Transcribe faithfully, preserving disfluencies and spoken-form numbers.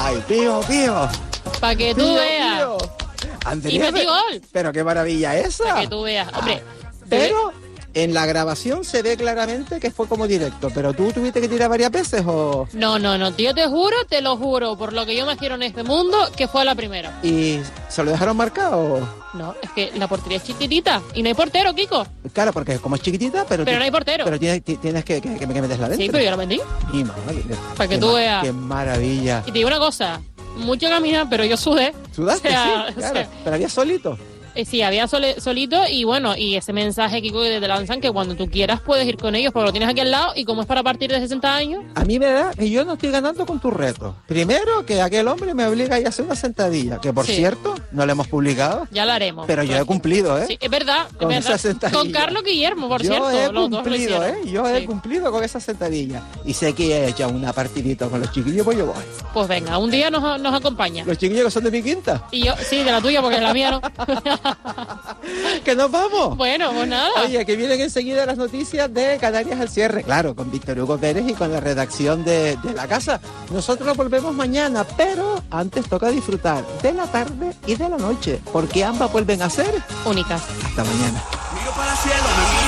Ay, pío, pío. Para que tú Pío, veas. pío. Andrea, Y metí gol. pero qué maravilla esa. Para que tú veas. Hombre, Pero en la grabación se ve claramente que fue como directo. ¿Pero tú tuviste que tirar varias veces o...? no, no, no. Yo te juro, te lo juro, por lo que yo me quiero en este mundo, que fue la primera. ¿Y se lo dejaron marcado? No, es que la portería es chiquitita y no hay portero, Kiko. Claro, porque como es chiquitita, pero... Pero tú- no hay portero. Pero tienes, ti- tienes que, que, que meterla dentro. Sí, pero yo la vendí. Y madre, Para que qué tú ma- veas. Qué maravilla. Y te digo una cosa, mucho caminar, pero yo sudé. ¿Sudaste? O sea, Sí, o claro. sea, Pero había solito. Eh, sí, había sole- solito y bueno, y ese mensaje, Kiko, que te lanzan que cuando tú quieras puedes ir con ellos porque lo tienes aquí al lado y como es para partir de sesenta años, A mí me da que yo no estoy ganando con tu reto. Primero, que aquel hombre me obliga a ir a hacer una sentadilla, que por Sí. cierto, no la hemos publicado, ya lo haremos. pero yo he cumplido, ¿eh? Sí, es verdad, es Con verdad. esa sentadilla. Con Carlos Guillermo, por yo cierto. he los dos lo cumplido, ¿eh? hicieron. Yo he Sí. cumplido con esa sentadilla. Y sé que he hecho una partidita con los chiquillos, pues yo voy. Pues venga, un día nos, nos acompaña. Los chiquillos que son de mi quinta. Y yo, sí, de la tuya, porque de la mía no. ¡Que nos vamos! Bueno, pues nada. Oye, que vienen enseguida las noticias de Canarias al cierre. Claro, con Víctor Hugo Pérez y con la redacción de, de La Casa. Nosotros volvemos mañana, pero antes toca disfrutar de la tarde y de la noche, porque ambas vuelven a ser Únicas. hasta mañana. Miro para el cielo, me